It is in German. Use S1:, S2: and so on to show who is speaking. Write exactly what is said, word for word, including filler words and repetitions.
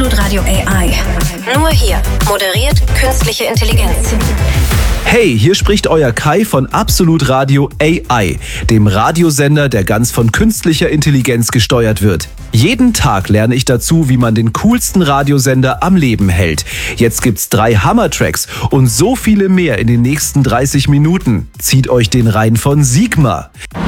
S1: Absolut Radio A I. Nur hier moderiert künstliche Intelligenz.
S2: Hey, hier spricht euer Kai von Absolut Radio A I, dem Radiosender, der ganz von künstlicher Intelligenz gesteuert wird. Jeden Tag lerne ich dazu, wie man den coolsten Radiosender am Leben hält. Jetzt gibt's drei Hammer-Tracks und so viele mehr in den nächsten dreißig Minuten. Zieht euch den rein von Sigma.